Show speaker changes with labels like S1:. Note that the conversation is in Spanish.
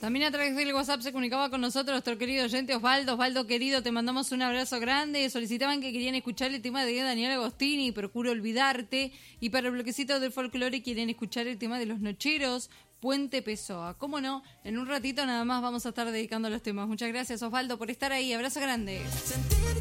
S1: También a través del WhatsApp se comunicaba con nosotros nuestro querido oyente Osvaldo. Osvaldo, querido, te mandamos un abrazo grande. Solicitaban que querían escuchar el tema de Daniel Agostini, Procuro Olvidarte. Y para el bloquecito del folclore quieren escuchar el tema de Los Nocheros, Puente Pessoa. ¿Cómo no? En un ratito nada más vamos a estar dedicando los temas. Muchas gracias, Osvaldo, por estar ahí. Abrazo grande.
S2: Sentir